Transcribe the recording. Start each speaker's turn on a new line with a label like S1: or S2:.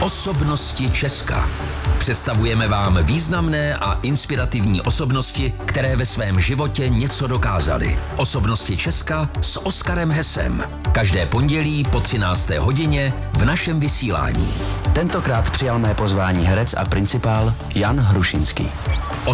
S1: Osobnosti Česka. Představujeme vám významné a inspirativní osobnosti, které ve svém životě něco dokázaly. Osobnosti Česka s Oskarem Hesem. Každé pondělí po 13. hodině v našem vysílání.
S2: Tentokrát přijal mé pozvání herec a principál Jan Hrušinský.